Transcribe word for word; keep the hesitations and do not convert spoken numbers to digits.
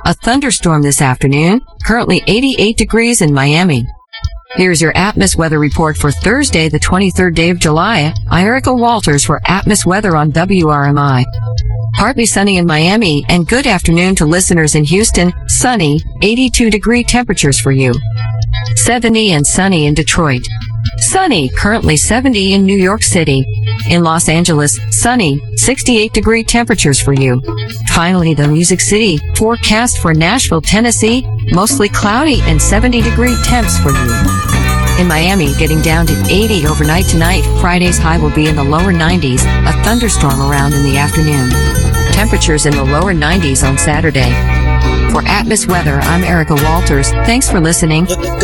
A thunderstorm this afternoon, currently eighty-eight degrees in Miami. Here's your Atmos weather report for Thursday, the twenty-third day of July. I'm Erica Walters for Atmos weather on W R M I. Partly sunny in Miami, and good afternoon to listeners in Houston. Sunny, eighty-two degree temperatures for you. seventy and sunny in Detroit. Sunny, currently seventy in New York City. In Los Angeles, sunny, sixty-eight degree temperatures for you. Finally, the Music City, forecast for Nashville, Tennessee, mostly cloudy and seventy degree temps for you. In Miami, getting down to eighty overnight tonight. Friday's high will be in the lower nineties, a thunderstorm around in the afternoon. Temperatures in the lower nineties on Saturday. For Atmos weather, I'm Erica Walters. Thanks for listening.